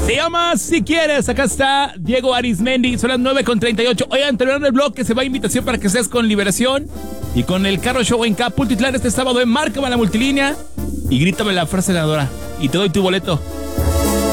Se llama Si Quieres. Acá está Diego Arismendi. Son las 9:38. Oigan, terminando el blog, que se va a invitación para que seas con Liberación y con el Carro Show en Capultitlán este sábado. Márcame a la multilínea y grítame la frase ganadora y te doy tu boleto